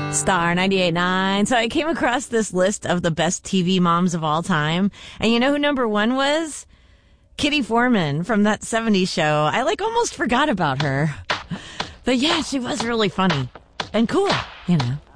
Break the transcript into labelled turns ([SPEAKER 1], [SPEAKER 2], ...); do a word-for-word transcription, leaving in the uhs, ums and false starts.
[SPEAKER 1] Star ninety-eight point nine. So I came across this list of the best T V moms of all time. And you know who number one was? Kitty Foreman from that seventies show. I like almost forgot about her. But yeah, she was really funny and cool, you know.